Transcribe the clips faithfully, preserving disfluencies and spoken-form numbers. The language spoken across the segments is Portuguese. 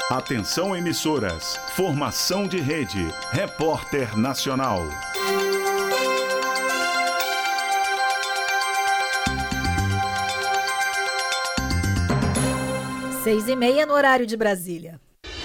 Atenção emissoras, formação de rede, Repórter Nacional. Seis e meia no horário de Brasília.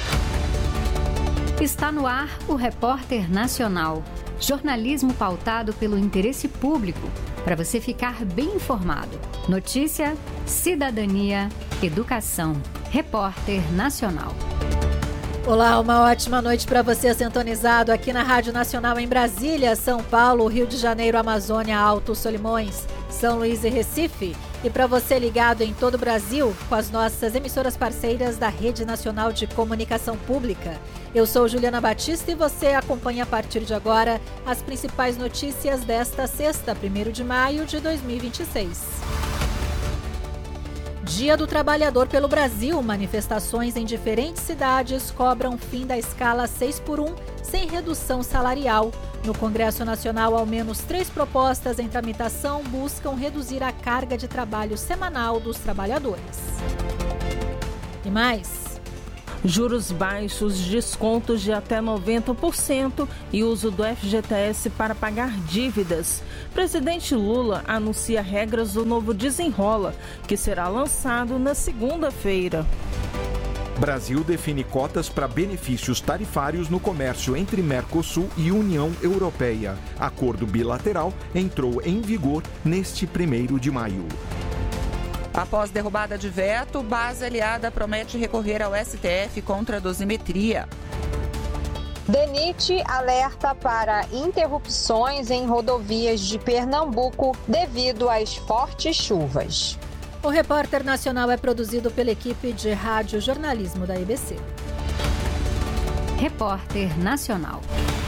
Está no ar o Repórter Nacional. Jornalismo pautado pelo interesse público, para você ficar bem informado. Notícia, cidadania, educação. Repórter Nacional. Olá, uma ótima noite para você sintonizado aqui na Rádio Nacional em Brasília, São Paulo, Rio de Janeiro, Amazônia, Alto Solimões, São Luís e Recife. E para você ligado em todo o Brasil com as nossas emissoras parceiras da Rede Nacional de Comunicação Pública. Eu sou Juliana Batista e você acompanha a partir de agora as principais notícias desta sexta, primeiro de maio de dois mil e vinte e seis. Dia do Trabalhador pelo Brasil. Manifestações em diferentes cidades cobram fim da escala seis por um sem redução salarial. No Congresso Nacional, ao menos três propostas em tramitação buscam reduzir a carga de trabalho semanal dos trabalhadores. E mais... Juros baixos, descontos de até noventa por cento e uso do F G T S para pagar dívidas. Presidente Lula anuncia regras do novo Desenrola, que será lançado na segunda-feira. Brasil define cotas para benefícios tarifários no comércio entre Mercosul e União Europeia. Acordo bilateral entrou em vigor neste primeiro de maio. Após derrubada de veto, base aliada promete recorrer ao S T F contra a dosimetria. DENIT alerta para interrupções em rodovias de Pernambuco devido às fortes chuvas. O Repórter Nacional é produzido pela equipe de rádio jornalismo da I B C. Repórter Nacional.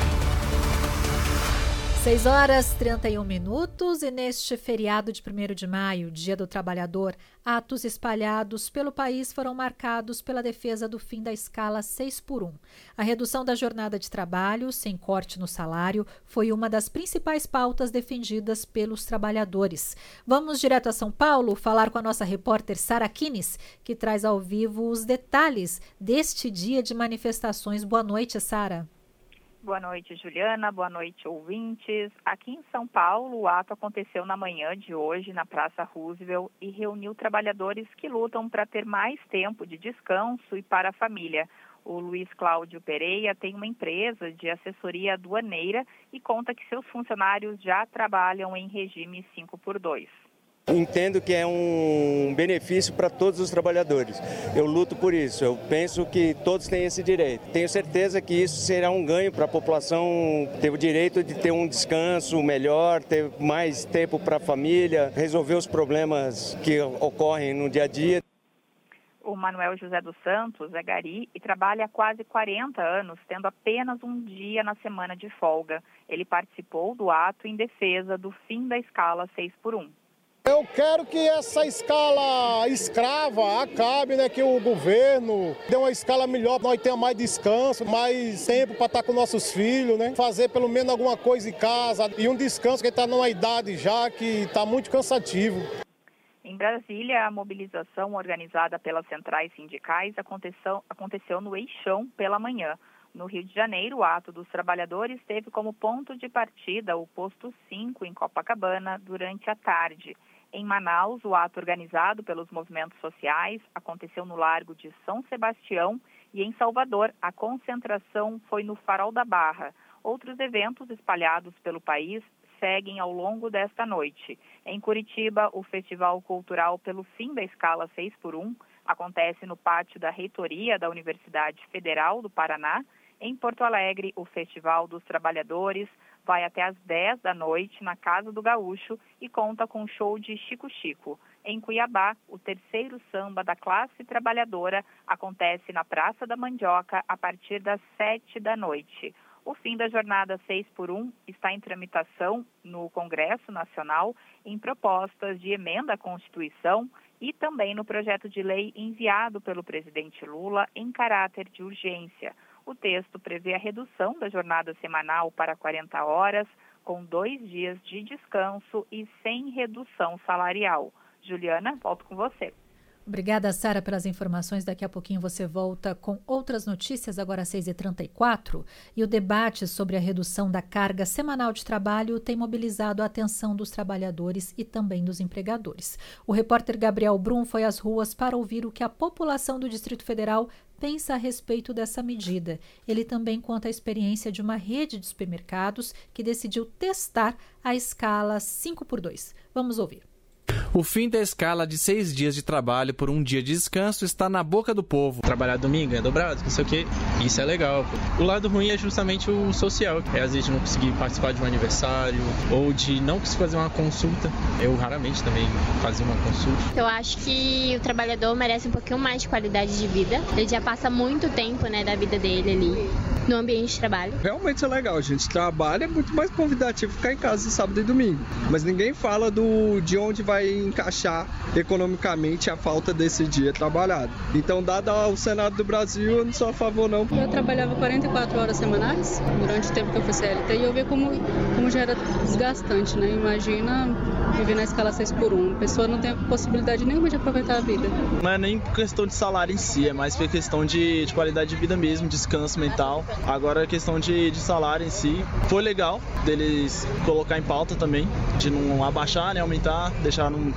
seis horas e trinta e um minutos e neste feriado de primeiro de maio, Dia do Trabalhador, atos espalhados pelo país foram marcados pela defesa do fim da escala seis por um. A redução da jornada de trabalho, sem corte no salário, foi uma das principais pautas defendidas pelos trabalhadores. Vamos direto a São Paulo falar com a nossa repórter Sara Kines, que traz ao vivo os detalhes deste dia de manifestações. Boa noite, Sara. Boa noite, Juliana. Boa noite, ouvintes. Aqui em São Paulo, o ato aconteceu na manhã de hoje, na Praça Roosevelt, e reuniu trabalhadores que lutam para ter mais tempo de descanso e para a família. O Luiz Cláudio Pereira tem uma empresa de assessoria aduaneira e conta que seus funcionários já trabalham em regime cinco por dois. Entendo que é um benefício para todos os trabalhadores. Eu luto por isso. Eu penso que todos têm esse direito. Tenho certeza que isso será um ganho para a população ter o direito de ter um descanso melhor, ter mais tempo para a família, resolver os problemas que ocorrem no dia a dia. O Manuel José dos Santos é gari e trabalha há quase quarenta anos, tendo apenas um dia na semana de folga. Ele participou do ato em defesa do fim da escala seis por um. Eu quero que essa escala escrava acabe, né? Que o governo dê uma escala melhor, para nós tenhamos mais descanso, mais tempo para estar com nossos filhos, né? Fazer pelo menos alguma coisa em casa e um descanso que está numa idade já que está muito cansativo. Em Brasília, a mobilização organizada pelas centrais sindicais aconteceu, aconteceu no Eixão pela manhã. No Rio de Janeiro, o ato dos trabalhadores teve como ponto de partida o posto cinco em Copacabana durante a tarde. Em Manaus, o ato organizado pelos movimentos sociais aconteceu no Largo de São Sebastião e em Salvador, a concentração foi no Farol da Barra. Outros eventos espalhados pelo país seguem ao longo desta noite. Em Curitiba, o Festival Cultural pelo Fim da Escala seis por um acontece no pátio da Reitoria da Universidade Federal do Paraná. Em Porto Alegre, o Festival dos Trabalhadores vai até às dez da noite na Casa do Gaúcho e conta com um show de Chico Chico. Em Cuiabá, o terceiro samba da classe trabalhadora acontece na Praça da Mandioca a partir das sete da noite. O fim da jornada seis por um está em tramitação no Congresso Nacional em propostas de emenda à Constituição e também no projeto de lei enviado pelo presidente Lula em caráter de urgência. O texto prevê a redução da jornada semanal para quarenta horas, com dois dias de descanso e sem redução salarial. Juliana, volto com você. Obrigada, Sara, pelas informações. Daqui a pouquinho você volta com outras notícias, agora às seis e trinta e quatro. E o debate sobre a redução da carga semanal de trabalho tem mobilizado a atenção dos trabalhadores e também dos empregadores. O repórter Gabriel Brum foi às ruas para ouvir o que a população do Distrito Federal pensa a respeito dessa medida. Ele também conta a experiência de uma rede de supermercados que decidiu testar a escala cinco por dois. Vamos ouvir. O fim da escala de seis dias de trabalho por um dia de descanso está na boca do povo. Trabalhar domingo é dobrado, não sei o que, isso é legal. O lado ruim é justamente o social, é às vezes não conseguir participar de um aniversário ou de não conseguir fazer uma consulta. Eu raramente também fazia uma consulta. Eu acho que o trabalhador merece um pouquinho mais de qualidade de vida. Ele já passa muito tempo, né, da vida dele ali no ambiente de trabalho. Realmente é legal, a gente trabalha, é muito mais convidativo ficar em casa sábado e domingo. Mas ninguém fala do, de onde vai encaixar economicamente a falta desse dia trabalhado. Então, dado ao Senado do Brasil, eu não sou a favor, não. Eu trabalhava quarenta e quatro horas semanais durante o tempo que eu fui C L T e eu vi como, como já era desgastante, né? Imagina viver na escala seis por um. A pessoa não tem possibilidade nenhuma de aproveitar a vida. Não é nem por questão de salário em si, é mais por questão de, de qualidade de vida mesmo, descanso mental. Agora, a questão de, de salário em si, foi legal deles colocar em pauta também, de não abaixar, né, aumentar, deixar num